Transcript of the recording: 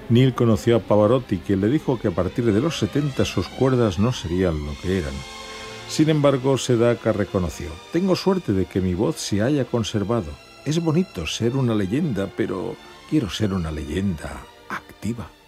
Neil conoció a Pavarotti, quien le dijo que a partir de los 70 sus cuerdas no serían lo que eran. Sin embargo, Sedaka reconoció: «Tengo suerte de que mi voz se haya conservado. Es bonito ser una leyenda, pero quiero ser una leyenda activa».